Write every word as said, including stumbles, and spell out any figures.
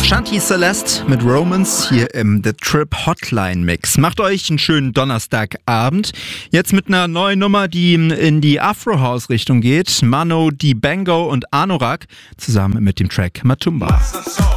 Shanti Celeste mit Romance hier im The Trip Hotline Mix. Macht euch einen schönen Donnerstagabend. Jetzt mit einer neuen Nummer, die in die Afro-House-Richtung geht. Mano Dibango und Anorak zusammen mit dem Track Matumba.